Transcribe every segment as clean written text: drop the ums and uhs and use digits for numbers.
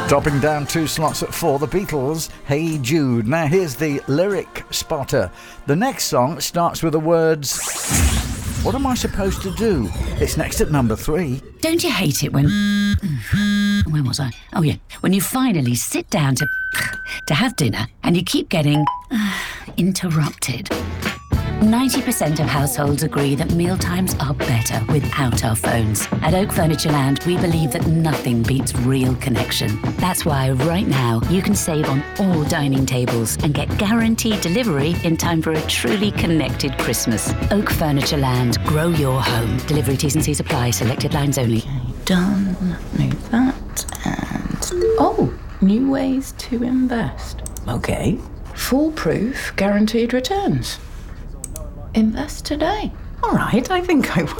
Dropping down 2 slots at 4, The Beatles, Hey Jude. Now here's the lyric spotter. The next song starts with the words, what am I supposed to do? It's next at number 3. Don't you hate it when... Where was I? Oh yeah, when you finally sit down to have dinner and you keep getting interrupted. 90% of households agree that mealtimes are better without our phones. At Oak Furniture Land, we believe that nothing beats real connection. That's why right now you can save on all dining tables and get guaranteed delivery in time for a truly connected Christmas. Oak Furniture Land, grow your home. Delivery T's and C's apply, selected lines only. Done. Move that and... Oh, new ways to invest. Okay. Foolproof guaranteed returns. Invest today. All right, I think I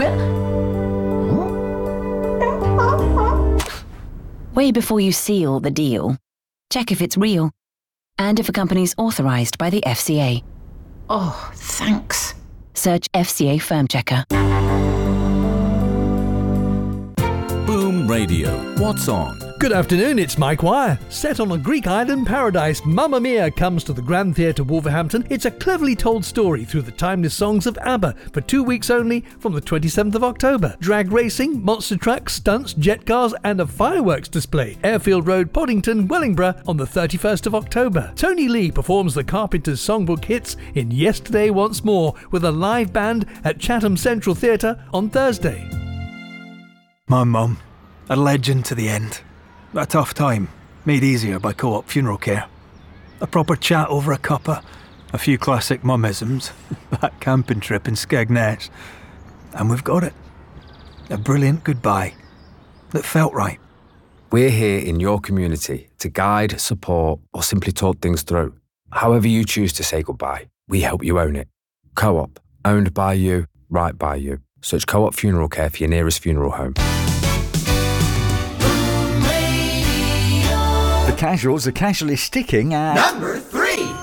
will. Way before you seal the deal, check if it's real and if a company's authorised by the FCA. Oh, thanks. Search FCA Firm Checker. Boom Radio. What's on? Good afternoon, it's Mike Wire. Set on a Greek island paradise, Mamma Mia comes to the Grand Theatre Wolverhampton. It's a cleverly told story through the timeless songs of ABBA for 2 weeks only from the 27th of October. Drag racing, monster trucks, stunts, jet cars and a fireworks display. Airfield Road, Poddington, Wellingborough on the 31st of October. Tony Lee performs the Carpenters songbook hits in Yesterday Once More with a live band at Chatham Central Theatre on Thursday. My mum, a legend to the end. A tough time, made easier by Co-op Funeral Care. A proper chat over a cuppa, a few classic mummisms, that camping trip in Skegness, and we've got it. A brilliant goodbye that felt right. We're here in your community to guide, support, or simply talk things through. However you choose to say goodbye, we help you own it. Co-op, owned by you, right by you. Search Co-op Funeral Care for your nearest funeral home. The Casuals are casually sticking at... number 3.